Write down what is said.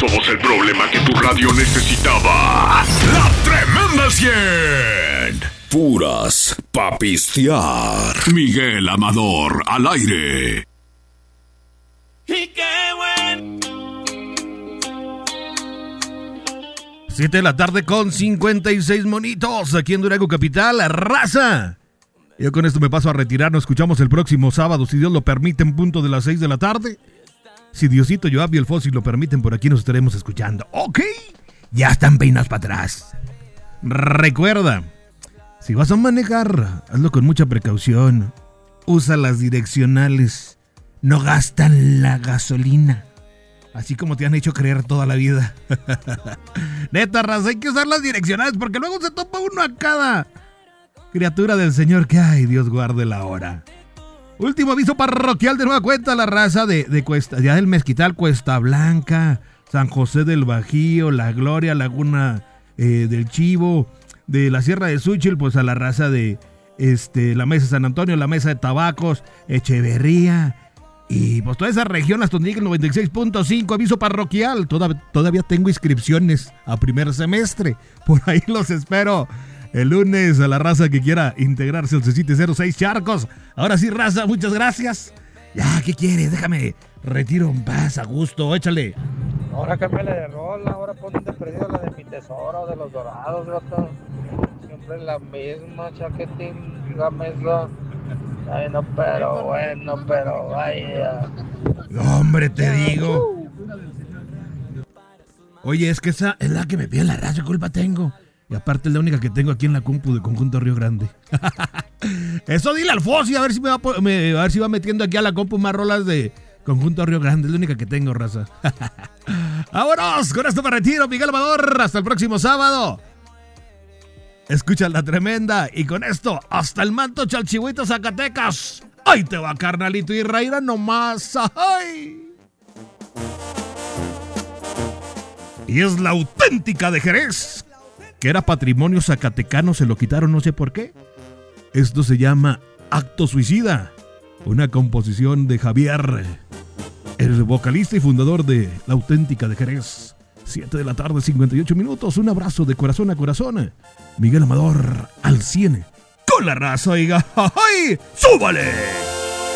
somos el problema que tu radio necesitaba. La Tremenda 100. Puras pa' pistear. Miguel Amador, al aire. Y qué bueno. 7 de la tarde con 56 monitos aquí en Durango Capital, la raza. Yo con esto me paso a retirar, nos escuchamos el próximo sábado, si Dios lo permite, en punto de las 6 de la tarde. Si Diosito, Joab y el Fossi lo permiten, por aquí nos estaremos escuchando. Ok, ya están peinados para atrás. Recuerda, si vas a manejar, hazlo con mucha precaución. Usa las direccionales, no gastan la gasolina. Así como te han hecho creer toda la vida. Neta, raza, hay que usar las direccionales porque luego se topa uno a cada criatura del Señor que, ay, Dios guarde la hora. Último aviso parroquial de nueva cuenta, la raza de Cuesta, ya del Mezquital, Cuesta Blanca, San José del Bajío, La Gloria, Laguna del Chivo, de la Sierra de Súchil, pues a la raza de la Mesa de San Antonio, la Mesa de Tabacos, Echeverría. Y pues toda esa región hasta donde llega el 96.5, aviso parroquial. Todavía tengo inscripciones a primer semestre. Por ahí los espero el lunes a la raza que quiera integrarse al C706 Charcos. Ahora sí, raza, muchas gracias. Ya, ¿qué quieres? Déjame, retiro en paz, a gusto, échale. Ahora cámbiale de rol, ahora ponen de perdido la de Mi Tesoro, de los Dorados, gato. Siempre la misma, chaquetín, gamesa. Ay, no, pero bueno, pero vaya. Hombre, te digo. Oye, es que esa es la que me pide la raza, ¿qué culpa tengo? Y aparte es la única que tengo aquí en la compu de Conjunto Río Grande. Eso dile al Fossi, a ver si va metiendo aquí a la compu más rolas de Conjunto Río Grande. Es la única que tengo, raza. Vámonos, con esto me retiro, Miguel Amador. Hasta el próximo sábado. Escucha La Tremenda y con esto, hasta el Manto, Chalchihuito, Zacatecas. ¡Ay, te va, carnalito! Y reira nomás. ¡Ay! Y es la auténtica de Jerez, que era patrimonio zacatecano, se lo quitaron, no sé por qué. Esto se llama Acto Suicida, una composición de Javier, el vocalista y fundador de la auténtica de Jerez. 7 de la tarde, 58 minutos. Un abrazo de corazón a corazón. Miguel Amador al 100 con la raza, oiga. ¡Ay! ¡Súbale!